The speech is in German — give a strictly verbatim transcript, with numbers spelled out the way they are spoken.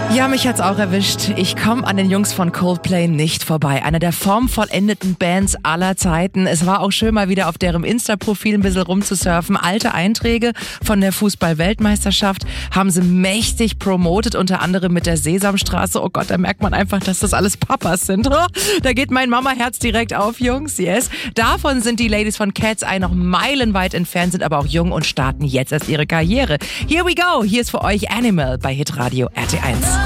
Ja, mich hat's auch erwischt. Ich komme an den Jungs von Coldplay nicht vorbei. Einer der formvollendeten Bands aller Zeiten. Es war auch schön, mal wieder auf deren Insta-Profil ein bisschen rumzusurfen. Alte Einträge von der Fußball-Weltmeisterschaft haben sie mächtig promotet, unter anderem mit der Sesamstraße. Oh Gott, da merkt man einfach, dass das alles Papas sind. Oh, da geht mein Mama-Herz direkt auf, Jungs. Yes. Davon sind die Ladies von Cat's Eye noch meilenweit entfernt, sind aber auch jung und starten jetzt erst ihre Karriere. Here we go. Hier ist für euch Animal bei Hitradio R T eins.